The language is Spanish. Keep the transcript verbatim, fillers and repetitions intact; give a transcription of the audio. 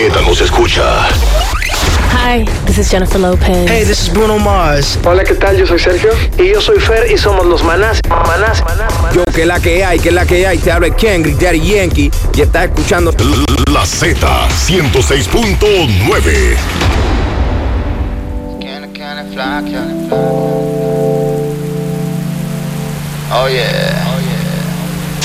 Z nos escucha. Hi, this is Jennifer Lopez. Hey, this is Bruno Mars. Hola, ¿qué tal? Yo soy Sergio. Y yo soy Fer y somos los Manás. Manás, Manás, Manás. Yo, que la que hay, que la que hay. Te habla Kendrick, Daddy Yankee. Y estás escuchando La Z ciento seis punto nueve. Oh yeah.